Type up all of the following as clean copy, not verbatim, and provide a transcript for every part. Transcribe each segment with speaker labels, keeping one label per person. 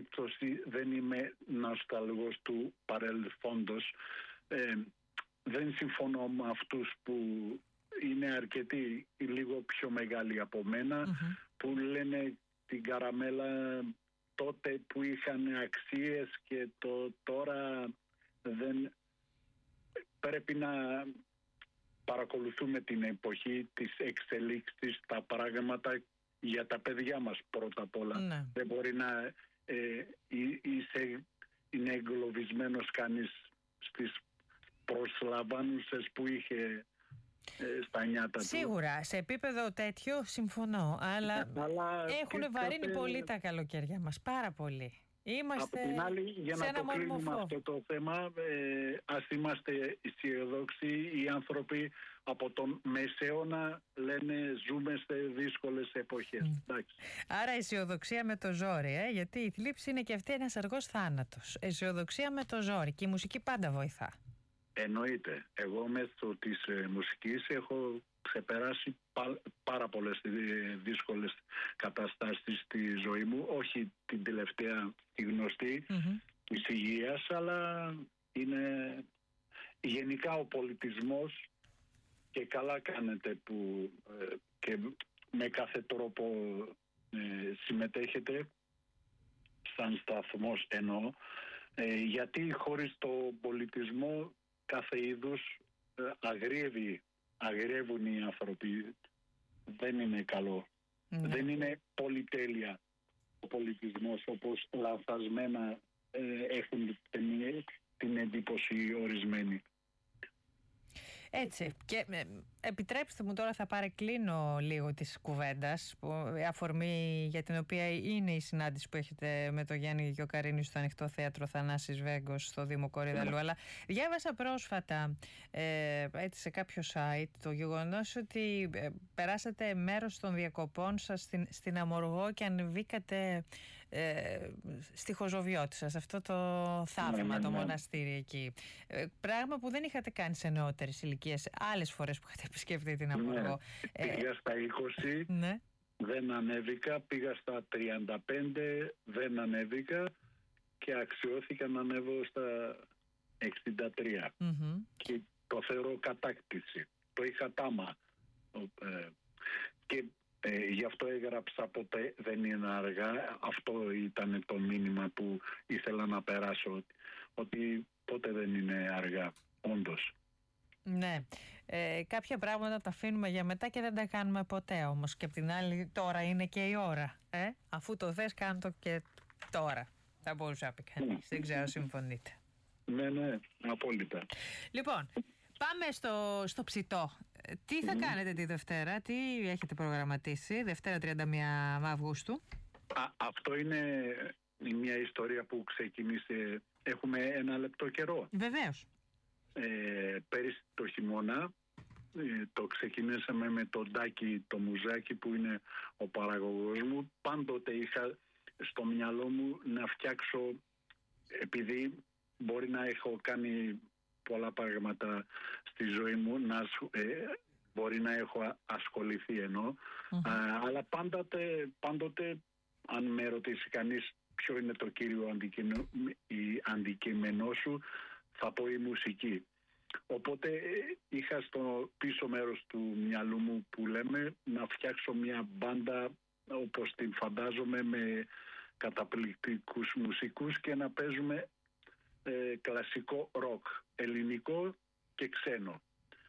Speaker 1: περίπτωση δεν είμαι νοσταλγός του παρελθόντος. Δεν συμφωνώ με αυτούς που είναι αρκετοί λίγο πιο μεγάλοι από μένα, που λένε την καραμέλα τότε που είχαν αξίες και τώρα δεν πρέπει να παρακολουθούμε την εποχή της εξελίξης, τα πράγματα για τα παιδιά μας πρώτα απ' όλα. Δεν μπορεί να είναι εγκλωβισμένος κανείς στις προσλαμβάνουσες που είχε στα νιάτα του.
Speaker 2: Σίγουρα, σε επίπεδο τέτοιο συμφωνώ, αλλά έχουν βαρύνει πολύ τα καλοκαίρια μας, πάρα πολύ. Είμαστε
Speaker 1: από την άλλη, για να το κλείνουμε αυτό το θέμα, ας είμαστε αισιοδόξοι. Οι άνθρωποι από τον Μεσαίωνα λένε ζούμε σε δύσκολες εποχές.
Speaker 2: Άρα αισιοδοξία με το ζόρι, γιατί η θλίψη είναι και αυτή ένας αργός θάνατος. Αισιοδοξία με το ζόρι, και η μουσική πάντα βοηθά.
Speaker 1: Εννοείται. Εγώ μέσω της μουσικής έχω ξεπεράσει πάρα πολλές δύσκολες καταστάσεις στη ζωή μου. Όχι την τελευταία, τη γνωστή της υγείας, αλλά είναι γενικά ο πολιτισμός, και καλά κάνετε που και με κάθε τρόπο συμμετέχετε σαν σταθμός, εννοώ, γιατί χωρίς το πολιτισμό κάθε είδους αγριεύουν οι άνθρωποι. Δεν είναι καλό. Δεν είναι πολυτέλεια ο πολιτισμός, όπως λανθασμένα έχουν την εντύπωση ορισμένοι.
Speaker 2: Έτσι, και επιτρέψτε μου τώρα, θα παρεκκλίνω λίγο της κουβέντας, αφορμή για την οποία είναι η συνάντηση που έχετε με τον Γιάννη Γιοκαρίνη στο Ανοιχτό Θέατρο Θανάσης Βέγκος στο Δήμο Κορυδαλλού. Αλλά διάβασα πρόσφατα έτσι σε κάποιο site το γεγονός ότι περάσατε μέρος των διακοπών σας στην Αμοργό και ανεβήκατε στη Χοζοβιώτισσα, σε αυτό το θαύμα, το μοναστήρι εκεί. Πράγμα που δεν είχατε κάνει σε νεότερες ηλικίες, άλλες φορές που είχατε επισκεφτεί την Αμοργό.
Speaker 1: Πήγα στα 20, δεν ανέβηκα, πήγα στα 35, δεν ανέβηκα και αξιώθηκα να ανέβω στα 63. Και το θεωρώ κατάκτηση. Το είχα τάμα. Και γι' αυτό έγραψα ποτέ δεν είναι αργά. Αυτό ήταν το μήνυμα που ήθελα να περάσω, ότι ποτέ δεν είναι αργά, όντως.
Speaker 2: Ναι, κάποια πράγματα τα αφήνουμε για μετά και δεν τα κάνουμε ποτέ όμως. Και απ' την άλλη, τώρα είναι και η ώρα. Αφού το θες, κάνω το και τώρα. Θα μπορούσε να πει κανείς. Δεν ξέρω, συμφωνείτε?
Speaker 1: Ναι, απόλυτα.
Speaker 2: Λοιπόν, πάμε στο ψητό. Τι θα κάνετε τη Δευτέρα, τι έχετε προγραμματίσει, Δευτέρα 31 Αυγούστου?
Speaker 1: Αυτό είναι μια ιστορία που ξεκίνησε, έχουμε ένα λεπτό καιρό.
Speaker 2: Βεβαίως.
Speaker 1: Πέρυσι το χειμώνα το ξεκινήσαμε με τον Τάκη το Μουζάκι, που είναι ο παραγωγός μου. Πάντοτε είχα στο μυαλό μου να φτιάξω, επειδή μπορεί να έχω κάνει πολλά πράγματα στη ζωή μου, μπορεί να έχω ασχοληθεί αλλά πάντοτε αν με ρωτήσει κανείς ποιο είναι το κύριο αντικείμενό σου, θα πω η μουσική. Οπότε είχα στο πίσω μέρος του μυαλού μου, που λέμε, να φτιάξω μια μπάντα όπως την φαντάζομαι, με καταπληκτικούς μουσικούς, και να παίζουμε κλασικό ροκ, ελληνικό και ξένο.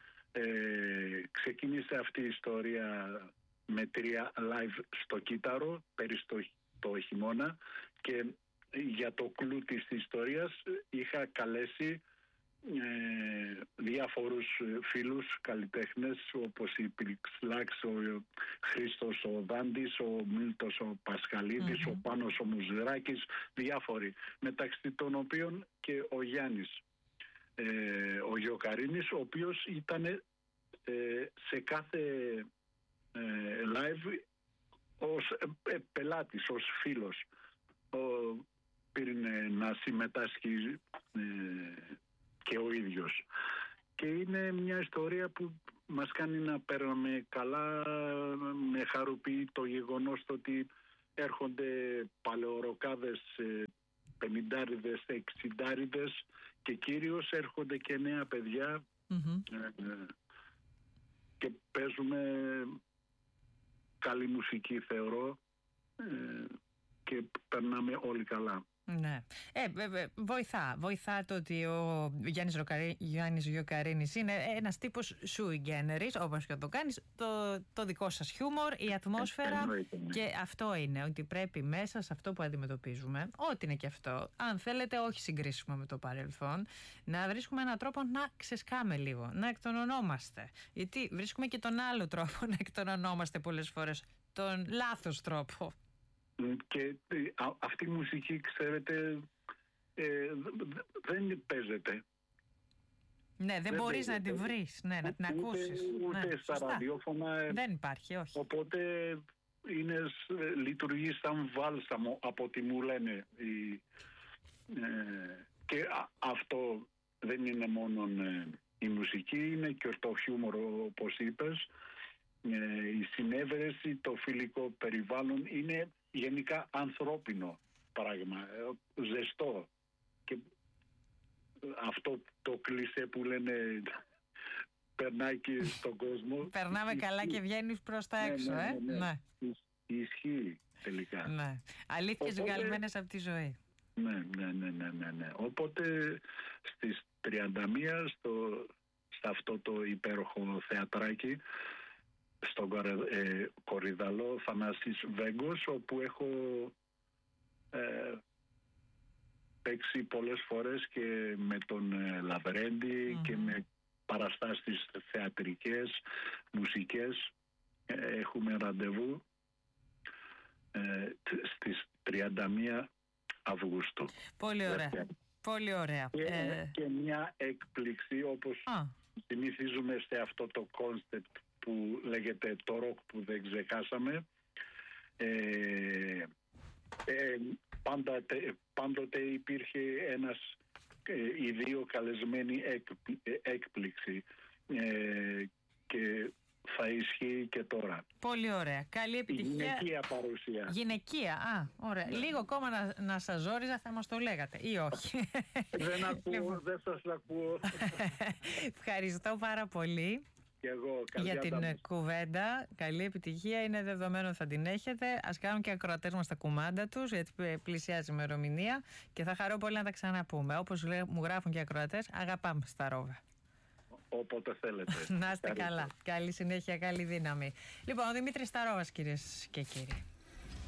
Speaker 1: Ξεκίνησε αυτή η ιστορία με 3 live στο Κύτταρο πέρυσι το χειμώνα, και για το κλου της ιστορίας είχα καλέσει διάφορους φίλους καλλιτέχνες, όπως η Πριξλάξ, ο Χρήστος ο Δάντης, ο Μίλτος ο Πασχαλίδης, ο Πάνος ο Μουζράκης, διάφοροι, μεταξύ των οποίων και ο Γιάννης ο Γιοκαρίνης, ο οποίος ήταν σε κάθε live ως πελάτης, ως φίλος, πήρε να συμμετάσχει και ο ίδιος. Και είναι μια ιστορία που μας κάνει να παίρνουμε καλά. Με χαροποιεί το γεγονός ότι έρχονται παλαιοροκάδες, 50'ριδες, 60'ριδες και κυρίως έρχονται και νέα παιδιά και παίζουμε καλή μουσική, θεωρώ, και περνάμε όλοι καλά.
Speaker 2: Ναι. Βοηθά το ότι ο Γιάννης Γιοκαρίνης είναι ένας τύπος sui generis, όπως και το κάνεις, το δικό σας χιούμορ, η ατμόσφαιρα, και αυτό είναι, ότι πρέπει μέσα σε αυτό που αντιμετωπίζουμε, ό,τι είναι και αυτό, αν θέλετε όχι συγκρίσιμο με το παρελθόν, να βρίσκουμε έναν τρόπο να ξεσκάμε λίγο, να εκτονωνόμαστε. Γιατί βρίσκουμε και τον άλλο τρόπο να εκτονωνόμαστε πολλές φορές, τον λάθος τρόπο.
Speaker 1: Και αυτή η μουσική, ξέρετε, δεν παίζεται.
Speaker 2: Ναι, δεν μπορείς να την βρεις, ναι, να την ακούσεις.
Speaker 1: Ούτε στα ραδιόφωνα.
Speaker 2: Δεν υπάρχει, όχι.
Speaker 1: Οπότε λειτουργεί σαν βάλσαμο, από ό,τι μου λένε. Και αυτό δεν είναι μόνο η μουσική, είναι και το χιούμορ, όπως είπες. Η συνέβρεση, το φιλικό περιβάλλον, είναι γενικά ανθρώπινο πράγμα, ζεστό. Και αυτό το κλισέ που λένε περνάει και στον κόσμο.
Speaker 2: Περνάμε καλά και βγαίνεις προς τα έξω,
Speaker 1: ναι. Ισχύει τελικά.
Speaker 2: Ναι. Αλήθειες βγαλμένες από τη ζωή.
Speaker 1: Ναι. Οπότε στις 31 σε αυτό το υπέροχο θεατράκι, στον Κορυδαλό Θανάσης Βέγκος, όπου έχω παίξει πολλές φορές και με τον Λαβρέντη και με παραστάσεις θεατρικές, μουσικές. Έχουμε ραντεβού στις 31 Αυγούστου.
Speaker 2: Πολύ ωραία. Πολύ ωραία.
Speaker 1: Και μια έκπληξη, όπως συνηθίζουμε σε αυτό το κόνσεπτ που λέγεται το ροκ που δεν ξεχάσαμε. Πάντοτε υπήρχε οι δύο καλεσμένοι έκπληξη, και θα ισχύει και τώρα.
Speaker 2: Πολύ ωραία. Καλή επιτυχία.
Speaker 1: Γυναικεία παρουσία.
Speaker 2: Γυναικεία, ωραία. Ναι. Λίγο ακόμα να σας ζόριζα, θα μας το λέγατε ή όχι?
Speaker 1: Δεν ακούω, δεν σας ακούω.
Speaker 2: Ευχαριστώ πάρα πολύ.
Speaker 1: Και εγώ,
Speaker 2: για την κουβέντα. Καλή επιτυχία, είναι δεδομένο ότι θα την έχετε. Ας κάνουν και ακροατές μας τα κουμάντα τους, γιατί πλησιάζει η ημερομηνία και θα χαρώ πολύ να τα ξαναπούμε. Όπως μου γράφουν και οι ακροατές, αγαπάμε στα ρόβα.
Speaker 1: Όποτε θέλετε.
Speaker 2: Να είστε καλά. Καλή συνέχεια, καλή δύναμη. Λοιπόν, ο Δημήτρης Σταρόβας, κυρίες και κύριοι.